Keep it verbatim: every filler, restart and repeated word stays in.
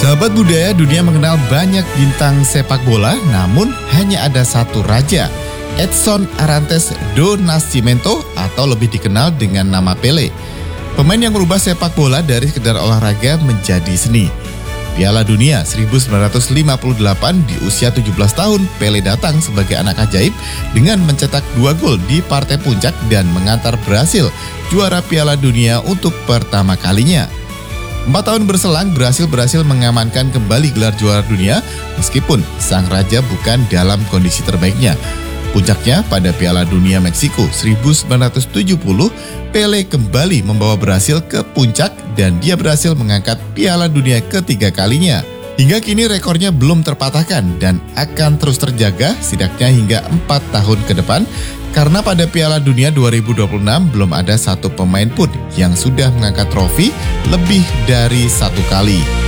Sahabat budaya, dunia mengenal banyak bintang sepak bola, namun hanya ada satu raja, Edson Arantes do Nascimento atau lebih dikenal dengan nama Pele. Pemain yang merubah sepak bola dari sekedar olahraga menjadi seni. Piala Dunia seribu sembilan ratus lima puluh delapan di usia tujuh belas tahun, Pele datang sebagai anak ajaib dengan mencetak dua gol di partai puncak dan mengantar Brasil juara Piala Dunia untuk pertama kalinya. Empat tahun berselang, Brasil berhasil mengamankan kembali gelar juara dunia meskipun sang raja bukan dalam kondisi terbaiknya. Puncaknya pada Piala Dunia Meksiko seribu sembilan ratus tujuh puluh, Pele kembali membawa Brasil ke puncak dan dia berhasil mengangkat Piala Dunia ketiga kalinya. Hingga kini rekornya belum terpatahkan dan akan terus terjaga setidaknya hingga empat tahun ke depan karena pada Piala Dunia dua ribu dua puluh enam belum ada satu pemain pun yang sudah mengangkat trofi lebih dari satu kali.